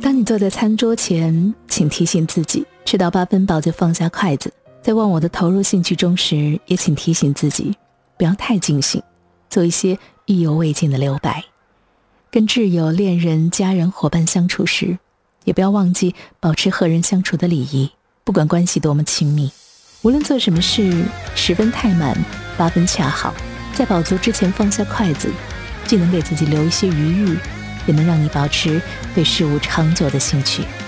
当你坐在餐桌前，请提醒自己，吃到8分饱就放下筷子。在忘我的投入兴趣中时，也请提醒自己，不要太尽兴，做一些意犹未尽的留白。跟挚友、恋人、家人、伙伴相处时，也不要忘记保持和人相处的礼仪，不管关系多么亲密。无论做什么事，10分太满，8分恰好，在饱足之前放下筷子，既能给自己留一些余裕，也能让你保持对事物长久的兴趣。